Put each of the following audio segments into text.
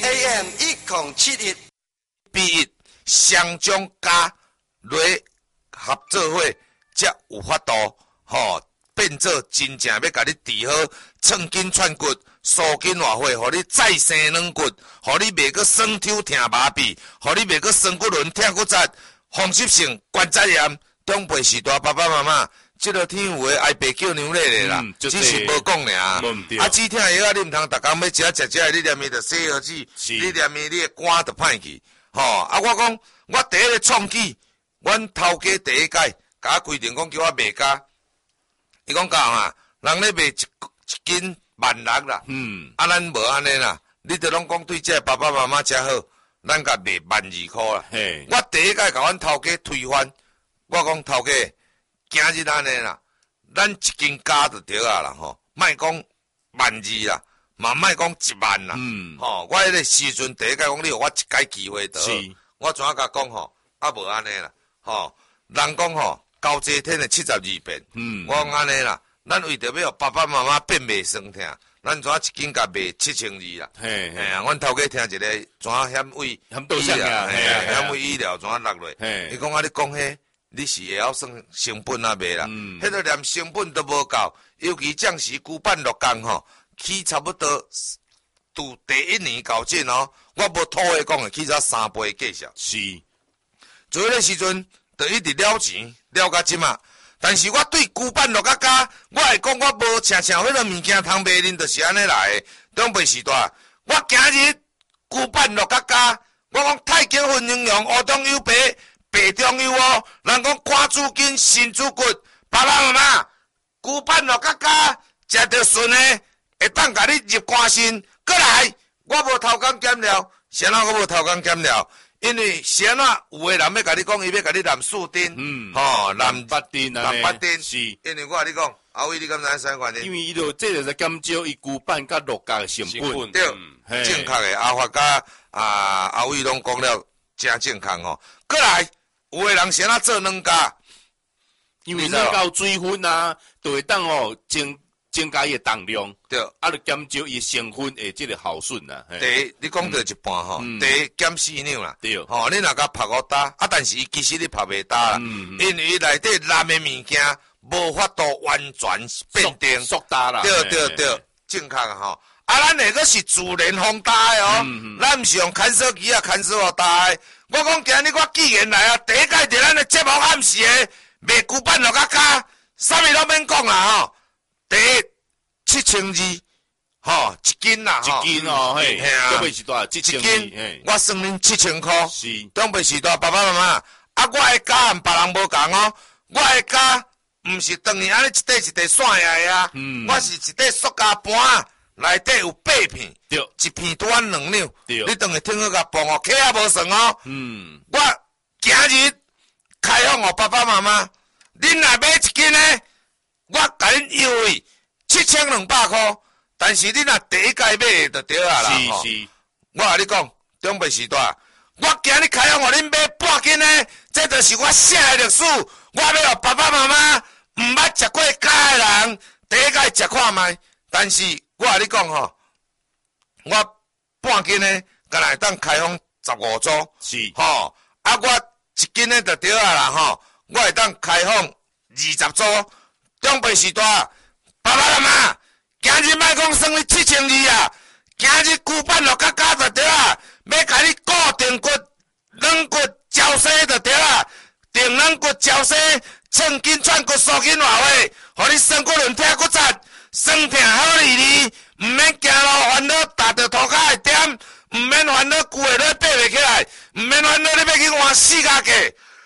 AM 1071， 比一双种加落合作伙，才有法度变做真正要甲你治好寸筋串骨、疏筋活血，互你再生软骨，互你袂个酸抽疼麻痹，互你袂个酸骨轮疼骨折、风湿性关节炎。长辈时代爸爸妈妈，即个天有诶爱白叫娘咧咧啦，只是无讲尔。止疼药啊，你毋通逐工要食，你念伊着西药剂，你念伊你诶肝着歹去。我讲我第一个创举，阮头家第一届，甲我规定讲叫我卖价。伊讲教啊，人咧卖一斤16000啦，咱无安尼啦，你着拢讲对这爸爸妈妈才好，咱甲卖12000啦。我第一届甲阮头家推翻，我讲头家，今日安尼啦，咱一斤加就对啊啦莫讲12000啦，嘛莫讲10000啦。我迄个时阵第一届讲，你互我一届机会得，我怎啊甲讲无安尼啦，人讲交际天的72变，我讲安尼啦，咱为着要爸爸妈妈变袂酸疼，咱怎一斤甲卖7200啦？阮头家听一个怎险位医疗，险位医疗怎落落？伊讲你讲迄，你是会晓算成本啊卖啦？迄个连成本都无够，尤其将士旧办6工起差不多，拄第1年到这我无土话讲的，起才3倍计数。是，做迄个时阵。就一直了钱，了到即嘛。但是我对旧办6甲，我会讲我无常迄个物件通卖恁，就是安尼来的。长辈时代，我今日旧办6甲，我讲太极分营养，乌中有白，白中有乌。人讲肝主筋，肾主骨，爸爸妈妈，旧办6甲，食着顺的，会当甲你入肝肾。过来，我无头工减了，谁人我无头工减了？因为啥呐？有的人要甲你讲，伊要甲你南四丁，南北丁，是。因为我甲你讲，阿伟，你敢知啥原因？ 因为伊就这就是减少伊旧版甲6甲的成本， 对，正确的。阿发甲阿伟拢讲了真正确过来，有的人啥呐做2家， 因为咱到水分啊，就会当增加伊的重量， 对， 就减少伊成分的这个耗损啦。 第一，你讲到一半第一减4两啦， 对， 你若甲拍5打，但是伊其实你拍袂打啦，因为内底蓝的物件无法度完全变定， 缩大啦， 对，正确咱那个是自然风打的咱毋是用牵手机牵手互打的。我讲今日我既然来第一届伫咱的节目暗时的卖旧版6甲，啥物拢免讲啦第一7200，一斤啦， 一斤嘿，长辈时代一斤，我算恁7000块。 是， 长辈时代爸爸妈妈，我的价和别人无共我的价毋是当于安尼一块一块散下的我是一块塑胶盘，内底有8片， 对， 一片拄安2两， 对， 你当于听好甲磅客也无算我今日开放爸爸妈妈，恁若买一斤呢？我甲恁优惠7200块，但是你若第一届买就对啊啦。 是， 我甲你讲，长辈时代，我今日开放互恁买半斤呢，这就是我写的历史。我要互爸爸妈妈毋捌食过假的人，第一届食看卖。但是我甲你讲我半斤呢，敢若会当开放15组。 是， 我一斤呢就对啊啦我会当开放20组。长辈时代，爸爸妈妈，今日莫讲算你7200啊，今日旧版6甲就对啦，要甲你固定骨、软骨、胶西就对啦，定软骨、胶西、寸筋串骨、疏筋活血，互你酸骨轮疼骨折、酸痛好利，毋免行路烦恼踏着涂骹会点，毋免烦恼旧的你爬袂起来，毋免烦恼你要去换4家价，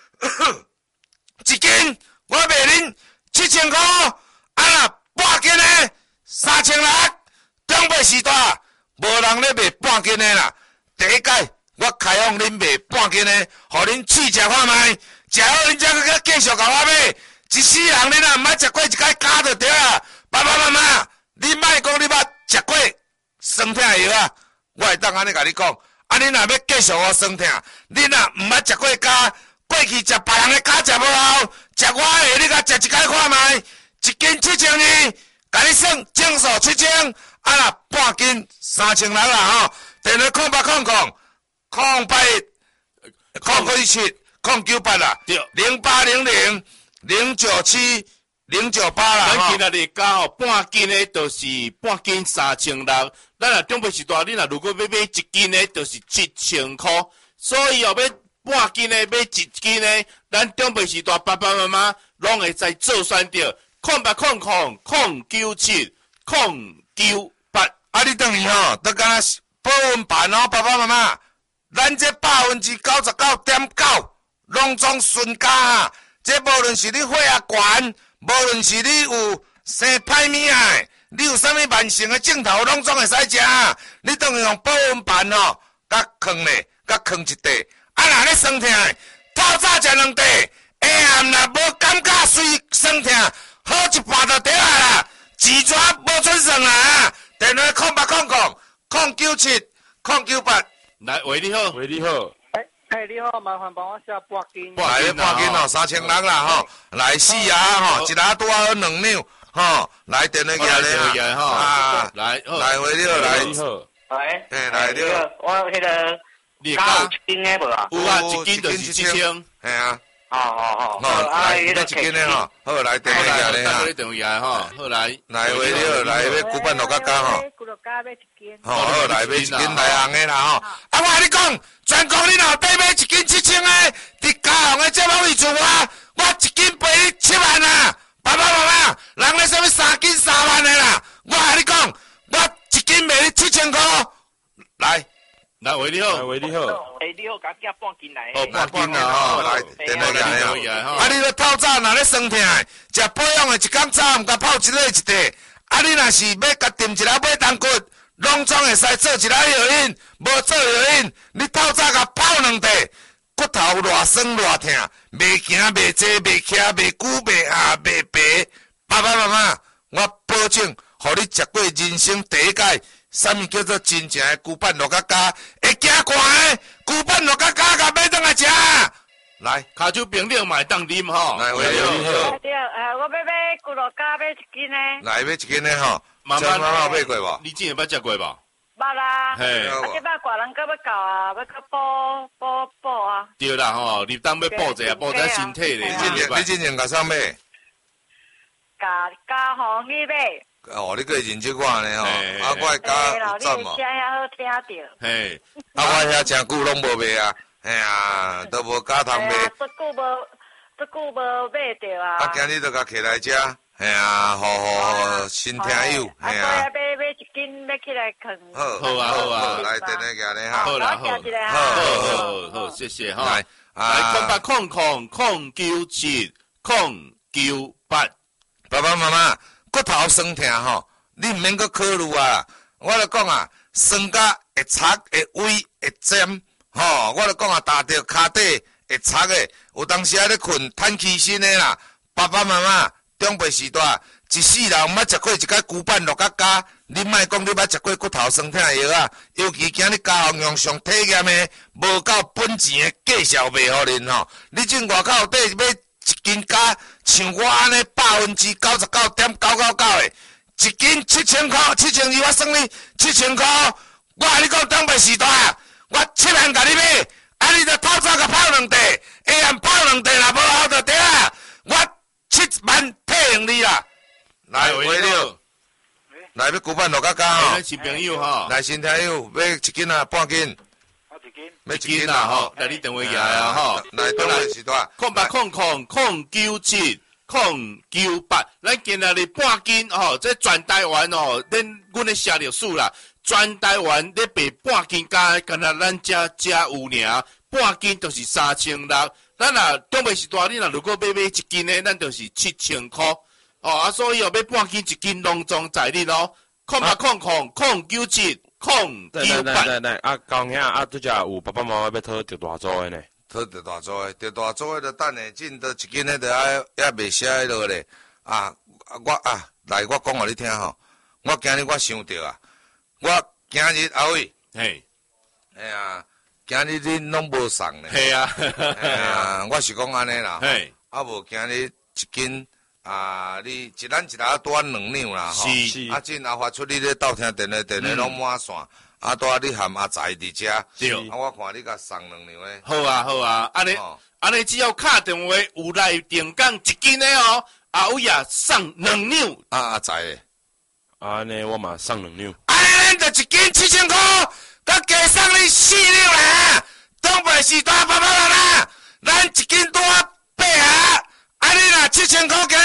一斤我卖恁7000块，半斤的3600，长辈时代无人咧卖半斤的啦。第一届我开放恁卖半斤的，互恁试食看卖，食好恁才去继续甲我买。一世人恁若毋捌食过一摆加就对啦。爸爸妈妈，你莫讲你捌食过酸痛的药我会当安尼甲你讲。恁若要继续我酸痛，恁若毋捌食过加。过去食别人的假食无效，食我的你甲食一摆看卖，一斤7200，甲你算整数7000，半斤3600啦电话空白空 0970998啦， 对 0800097098啦。 咱今仔日加哦，半斤的，就是半斤3600。咱若中北时代，你若如果要买1斤的，就是7000块。所以哦，要半斤的，买1斤的，咱中北时代爸爸妈妈拢会在做选择。0800097098。 啊，你等于吼，都敢保温盘哦，爸爸妈妈，咱这99.9%拢总顺价啊！这无论是你血压悬，无论是你有生歹物啊，你有啥物慢性的症头，拢总会使食啊！你等于用保温盘哦，甲放咧，甲放一块。啊，若咧酸痛，透早食2块，下暗若无感觉随酸痛，好一半就对啊啦，钱纸无准算啊！电话0800097098。 来，喂，你好。 喂，你好。 你好，麻烦帮我写半斤。 来半斤哦，3000人啦吼，来4盒吼，一盒拄好2两吼，来电话来咧哈， 啊， 来喂你好，来， 你好。 喂， 来你好， 我迄个你加有1斤的无啊？ 有啊，1斤就是7000。 嘿啊， 好， 来1斤的吼，好来电话来咧哈， 电话来哈，好来， 来喂你好，来要古板落甲加吼， 骨头加买1斤。 好来买1斤内行的啦吼，啊我甲你讲，全国你若买1斤7000的，伫嘉义的节目位置我1斤赔你7万啊！爸爸妈妈，人咧什么3斤3万的啦？我甲你讲，我1斤卖你7000块，来， 喂你好， 喂你好。 你好，甲寄半斤来。 哦，半斤啊，吼， 来电话来吼， 啊， 你咧透早若咧酸痛，食保养的一工早暗甲泡一个一袋，啊你若是要甲炖一粒马冬骨，拢总会使做一粒药引，无做药引，你透早甲泡2袋。骨头偌酸偌痛，袂行袂坐袂徛袂久袂下袂白。爸爸妈妈，我保证，互你食过人生第一届，啥物叫做真正的牛板肉夹夹，会惊寒的牛板肉夹夹，甲买转来食。来， 骹手冰冷嘛会当啉吼。 来，喂你好。 对，我要买骨头加买1斤的。 来买1斤的吼， 妈妈有买过无？ 你之前捌食过无？ 捌啦。 嘿， 即摆大人搁要搞啊，要搁补啊。 对啦吼，你当要补者，补者身体咧。 你真正甲啥买？ 加互你买。 哦，你个认真看呢吼，啊，我会加有赞嘛。 声遐好听着。 嘿， 啊，我遐真久拢无卖啊，嘿啊，都无加通卖。 这久无买着啊。 啊，今日就甲摕来食，嘿啊，好新听友，嘿啊。 啊，买1斤，要起来啃。 好，来电话寄咧哈。 好啦，好，谢谢哈。来0800097098。 爸爸妈妈，骨头酸痛吼，你毋免搁考虑啊。我著讲啊，酸甲会擦会微会尖，吼，我著讲啊，踏着骹底会擦的，有当时啊咧困叹气身的啦。爸爸妈妈，中辈时代，一世人毋捌食过一摆牛板肉夹夹，你莫讲你捌食过骨头酸痛的药啊，尤其今日家行用上体验的，无够本钱的介绍卖互恁吼。你进外口底买1斤加，像我安尼99.999%的，1斤7000块，7200我算你7000块。我甲你讲，当辈时代啊，我7万甲你买，啊你著透早甲泡2袋，下暗泡2袋，若无好就对啊。我7万退用你啦。来，喂你好，来要牛板肉夹夹吼。 咱新朋友吼， 来新朋友，要1斤啊，半斤。 要1斤啦吼，来你电话来啊吼， 来当辈时代。 0800097098，咱今仔日半斤吼，这全台湾吼，阮咧写着数啦，全台湾咧卖半斤加，干那咱遮有尔，半斤就是3600。咱若中辈时代，你若如果买1斤的，咱就是7000块。哦啊，所以哦，买半斤1斤拢总在你咯。0800097098。 来，啊，高兄啊，拄则有爸爸妈妈要讨着大组的呢。 讨着大组的，着大组的着等下进着1斤的着还未写迄落咧。来我讲互你听吼，我今日我想着啊，我今日阿伟， 嘿， 哎呀，今日恁拢无送呢。 嘿啊， 哎呀，我是讲安尼啦， 嘿， 啊无今日1斤啊，你咱一盒端2两啦吼， 是， 啊进后发出你咧斗听电话拢满线。 啊，大你含阿财伫遮， 对啊，我看你甲送2两诶。 好啊好啊，安尼哦安尼只要敲电话有来电讲1斤的哦，阿伟啊送2两。 啊，阿财诶， 安尼我嘛送2两。 咱就1斤7000块，甲加送你4两啦，东北是大爸爸啦，咱1斤多8啊，啊你若7000块加